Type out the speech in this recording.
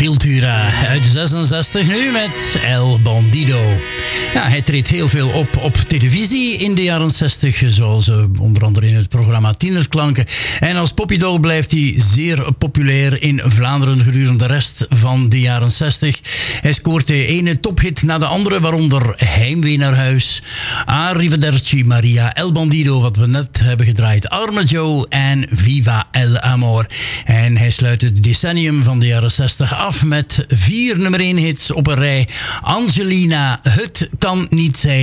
Cultura uit 66 nu met El Bandido. Ja, hij treedt heel veel op televisie in de jaren 60, zoals onder andere in het programma Tienerklanken. En als poppydoll blijft hij zeer populair in Vlaanderen gedurende de rest van de jaren 60. Hij scoort de ene tophit na de andere, waaronder Heimwee naar huis, Arrivederci Maria, El Bandido, wat we net hebben gedraaid, Arme Joe en Viva el Amor. En hij sluit het decennium van de jaren 60 af met 4 nummer 1 hits op een rij. Angelina, Het kan niet zijn.